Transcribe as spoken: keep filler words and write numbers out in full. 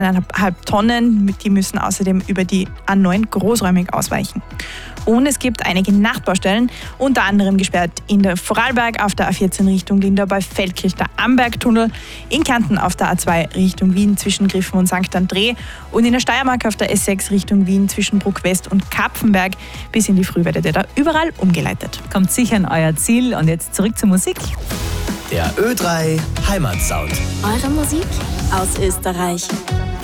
eineinhalb Tonnen, die müssen außerdem über die A neun großräumig ausweichen. Und es gibt einige Nachtbaustellen, unter anderem gesperrt in der Vorarlberg auf der A vierzehn Richtung Lindau bei Feldkirch der Ambergtunnel, in Kärnten auf der A zwei Richtung Wien zwischen Griffen und Sankt André und in der Steiermark auf der S sechs Richtung Wien zwischen Bruck West und Kapfenberg. Bis in die Früh werdet ihr da überall umgeleitet. Kommt sicher an euer Ziel und jetzt zurück zur Musik. Der Ö drei Heimatsound. Eure Musik aus Österreich.